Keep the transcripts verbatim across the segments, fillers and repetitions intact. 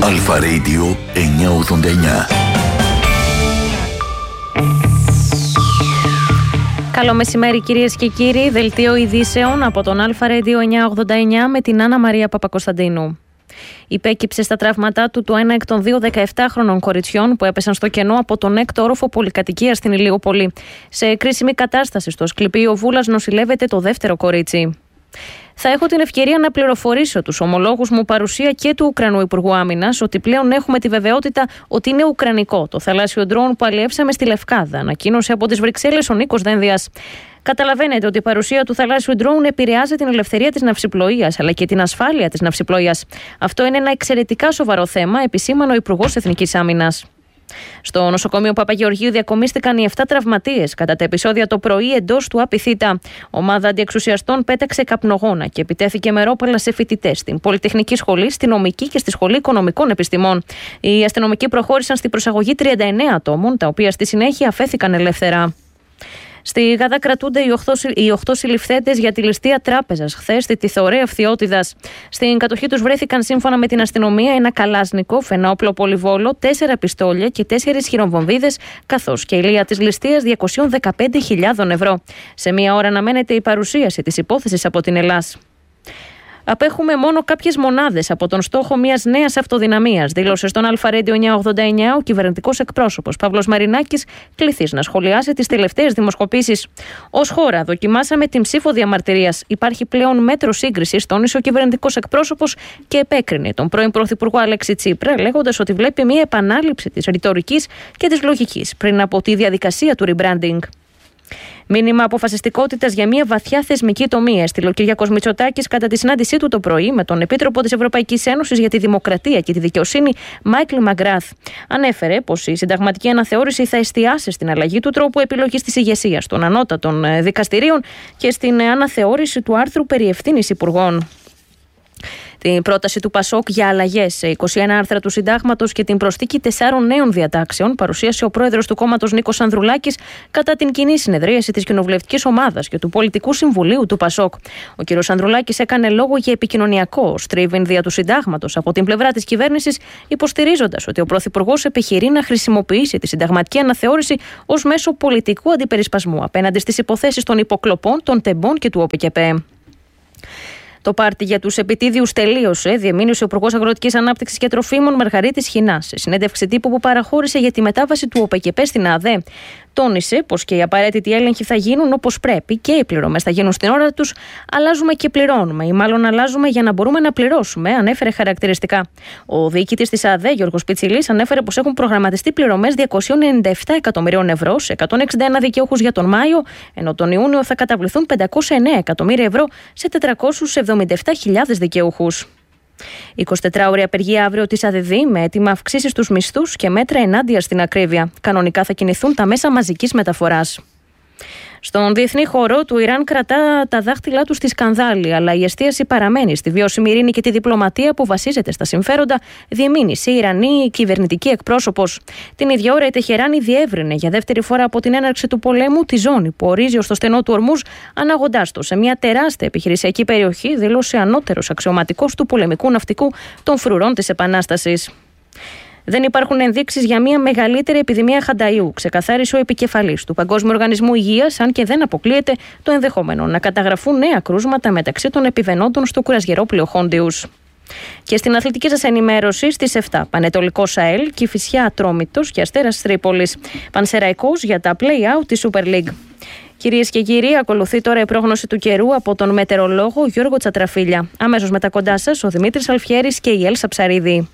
Αλφα Radio εννιακόσια ογδόντα εννιά. Καλό μεσημέρι κυρίες και κύριοι, δελτίο ειδήσεων από τον Αλφα Radio εννιακόσια ογδόντα εννιά με την Άννα Μαρία Παπακοσταντίνου. Υπέκυψε στα τραύματά του το ένα εκ των δύο δεκαεπτάχρονων κοριτσιών που έπεσαν στο κενό από τον έκτο όροφο πολυκατοικίας στην Ηλιούπολη. Σε κρίσιμη κατάσταση στο Ασκληπείο Βούλας νοσηλεύεται το δεύτερο κορίτσι. Θα έχω την ευκαιρία να πληροφορήσω τους ομολόγους μου, παρουσία και του Ουκρανού Υπουργού Άμυνας, ότι πλέον έχουμε τη βεβαιότητα ότι είναι ουκρανικό το θαλάσσιο ντρόουν που αλλιεύσαμε στη Λευκάδα, ανακοίνωσε από τις Βρυξέλλες ο Νίκος Δένδιας. Καταλαβαίνετε ότι η παρουσία του θαλάσσιου ντρόουν επηρεάζει την ελευθερία της ναυσιπλοείας αλλά και την ασφάλεια της ναυσιπλοείας. Αυτό είναι ένα εξαιρετικά σοβαρό θέμα, επισήμανε ο Υπουργός Εθνικής Άμυνας. Στο νοσοκομείο Παπαγεωργίου διακομίστηκαν οι επτά τραυματίες κατά τα επεισόδια το πρωί εντός του ΑΠΙΘΙΤΑ. Ομάδα αντιεξουσιαστών πέταξε καπνογόνα και επιτέθηκε με ρόπαλα σε φοιτητές στην Πολυτεχνική Σχολή, στη Νομική και στη Σχολή Οικονομικών Επιστημών. Οι αστυνομικοί προχώρησαν στην προσαγωγή τριάντα εννέα ατόμων, τα οποία στη συνέχεια αφέθηκαν ελεύθερα. Στη Γαδά κρατούνται οι οχτώ συλληφθέντες για τη ληστεία τράπεζας χθες στη Τιθωρέα Φθιώτιδας. Στην κατοχή τους βρέθηκαν σύμφωνα με την αστυνομία ένα καλάσνικοφ, ένα όπλο πολυβόλο, τέσσερα πιστόλια και τέσσερις χειροβομβίδες, καθώς και η λία της ληστείας διακόσιες δεκαπέντε χιλιάδες ευρώ. Σε μία ώρα αναμένεται η παρουσίαση της υπόθεσης από την Ελλάς. Απέχουμε μόνο κάποιες μονάδες από τον στόχο μιας νέας αυτοδυναμίας, δήλωσε στον Αλφα Radio εννιακόσια ογδόντα εννιά ο κυβερνητικός εκπρόσωπος Παύλος Μαρινάκης, κληθής να σχολιάσει τις τελευταίες δημοσκοπήσεις. Ως χώρα, δοκιμάσαμε την ψήφο διαμαρτυρίας. Υπάρχει πλέον μέτρο σύγκρισης, τόνισε ο κυβερνητικός εκπρόσωπος και επέκρινε τον πρώην Πρωθυπουργό Αλέξη Τσίπρα, λέγοντας ότι βλέπει μια επανάληψη της ρητορικής και της λογικής πριν από τη διαδικασία του rebranding. Μήνυμα αποφασιστικότητας για μια βαθιά θεσμική τομή έστειλε ο Κυριάκος Μητσοτάκης κατά τη συνάντησή του το πρωί με τον Επίτροπο της Ευρωπαϊκής Ένωσης για τη Δημοκρατία και τη Δικαιοσύνη, Μάικλ Μαγκράθ. Ανέφερε πως η συνταγματική αναθεώρηση θα εστιάσει στην αλλαγή του τρόπου επιλογής της ηγεσίας των ανώτατων δικαστηρίων και στην αναθεώρηση του άρθρου περί ευθύνης υπουργών. Την πρόταση του Πασόκ για αλλαγές σε είκοσι ένα άρθρα του Συντάγματος και την προσθήκη τεσσάρων νέων διατάξεων παρουσίασε ο πρόεδρος του κόμματος Νίκος Ανδρουλάκης κατά την κοινή συνεδρίαση της κοινοβουλευτικής ομάδας και του Πολιτικού Συμβουλίου του Πασόκ. Ο κ. Ανδρουλάκης έκανε λόγο για επικοινωνιακό στρίβιν δια του Συντάγματος από την πλευρά της κυβέρνησης, υποστηρίζοντας ότι ο Πρωθυπουργός επιχειρεί να χρησιμοποιήσει τη συνταγματική αναθεώρηση ως μέσο πολιτικού αντιπερισπασμού απέναντι στις υποθέσεις των υποκλοπών, των τεμπών και του ΟΠΚΠ. Το πάρτι για τους επιτίδιους τελείωσε, διεμήνυσε ο Υπουργός Αγροτικής Ανάπτυξης και Τροφίμων Μαργαρίτης Χινάς σε συνέντευξη τύπου που παραχώρησε για τη μετάβαση του ΟΠΚΠ στην ΑΔΕ. Τόνισε πως και οι απαραίτητοι έλεγχοι θα γίνουν όπως πρέπει και οι πληρωμές θα γίνουν στην ώρα τους. Αλλάζουμε και πληρώνουμε, ή μάλλον αλλάζουμε για να μπορούμε να πληρώσουμε, ανέφερε χαρακτηριστικά. Ο διοικητής της ΑΔΕ, Γιώργος Πιτσιλής, ανέφερε πως έχουν προγραμματιστεί πληρωμές διακόσια ενενήντα επτά εκατομμυρίων ευρώ σε εκατόν εξήντα ένα δικαιούχους για τον Μάιο, ενώ τον Ιούνιο θα καταβληθούν πεντακόσια εννέα εκατομμύρια ευρώ σε τετρακόσιους εβδομήντα επτά χιλιάδες δικαιούχους. εικοσιτετράωρη απεργία αύριο της ΑΔΔ με έτοιμα αυξήσεις στους μισθούς και μέτρα ενάντια στην ακρίβεια. Κανονικά θα κινηθούν τα μέσα μαζικής μεταφοράς. Στον διεθνή χώρο, του Ιράν κρατά τα δάχτυλά του στη σκανδάλη, αλλά η εστίαση παραμένει στη βιώσιμη ειρήνη και τη διπλωματία που βασίζεται στα συμφέροντα, διεμήνυσε η Ιρανή κυβερνητική εκπρόσωπος. Την ίδια ώρα, η Τεχεράνη διεύρυνε για δεύτερη φορά από την έναρξη του πολέμου τη ζώνη που ορίζει ως το στενό του Ορμούζ, αναγοντάς το σε μια τεράστια επιχειρησιακή περιοχή, δήλωσε ανώτερος αξιωματικός του πολεμικού ναυτικού των φρουρών της Επανάστασης. Δεν υπάρχουν ενδείξεις για μια μεγαλύτερη επιδημία χανταϊού, ξεκαθάρισε ο επικεφαλής του Παγκόσμιου Οργανισμού Υγείας, αν και δεν αποκλείεται το ενδεχόμενο να καταγραφούν νέα κρούσματα μεταξύ των επιβαινόντων στο κουρασγερόπλαιο Χόντιους. Και στην αθλητική σας ενημέρωση στις επτά, Πανετολικός ΑΕΛ, Κηφισιά Ατρόμητος και Αστέρας Τρίπολης. Πανσεραϊκός για τα play-out της Super League. Κυρίες και κύριοι, ακολουθεί τώρα η πρόγνωση του καιρού από τον μετεωρολόγο Γιώργο Τσατραφίλια. Αμέσως μετά κοντά σας ο Δημήτρης Αλφιέρης και η Έλσα Ψαρίδη.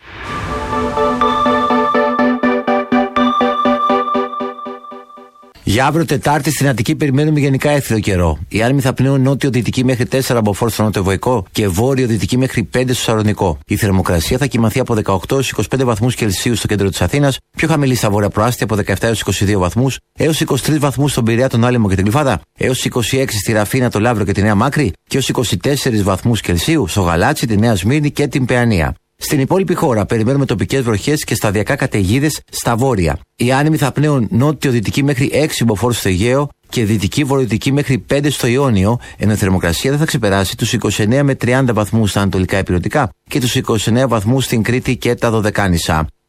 Για αύριο Τετάρτη στην Αττική περιμένουμε γενικά έθριο καιρό. Οι άνεμοι θα πνέουν νότιο-δυτική μέχρι τέσσερα μποφόρ στο νότιο-βοϊκό και βόρειο-δυτική μέχρι πέντε στο Σαλονικό. Η θερμοκρασία θα κυμανθεί από δεκαοκτώ έως είκοσι πέντε βαθμούς Κελσίου στο κέντρο της Αθήνας, πιο χαμηλή στα βόρεια προάστια από δεκαεπτά έως είκοσι δύο βαθμούς, έως είκοσι τρεις βαθμούς στον Πειραιά, τον Άλυμο και την Γλυφάδα, έως είκοσι έξι στη Ραφίνα, το Λαύριο και τη Νέα Μάκρη και έως είκοσι τέσσερις βαθμούς Κελσίου στο Γαλάτσι, τη Νέα Σμύρνη και την Παιανία. Στην υπόλοιπη χώρα περιμένουμε τοπικές βροχές και σταδιακά καταιγίδες στα βόρεια. Οι άνεμοι θα πνέουν νότιο-δυτική μέχρι έξι μποφόρ στο Αιγαίο και δυτική-βορειοδυτική μέχρι πέντε στο Ιόνιο, ενώ η θερμοκρασία δεν θα ξεπεράσει τους είκοσι εννέα με τριάντα βαθμούς στα ανατολικά ηπειρωτικά και τους είκοσι εννέα βαθμούς στην Κρήτη και τα Δωδεκάνησα.